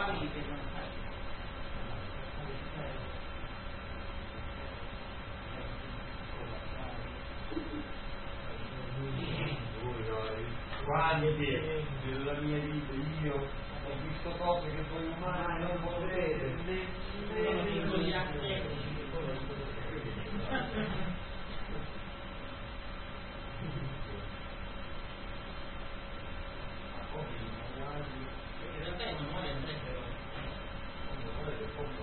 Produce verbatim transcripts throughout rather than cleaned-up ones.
quali che non sai. Quante della mia vita io ho visto cose che poi umani non potete, sono piccoli atti tecnici che poi non in realtà i manuali andrebbero un manuale del fondo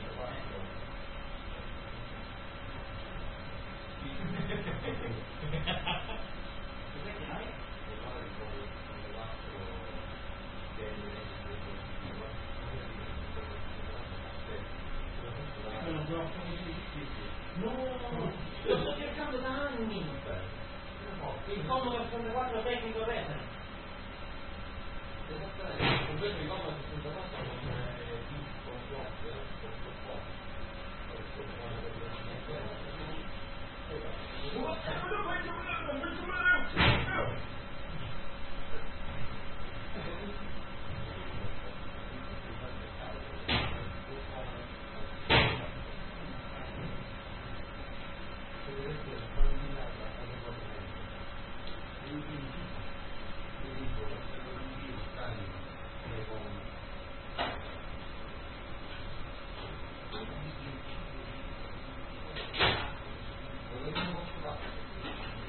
no, lo sto cercando da anni il comodo sessantaquattro tecnico reference. Con questo il comodo sessantaquattro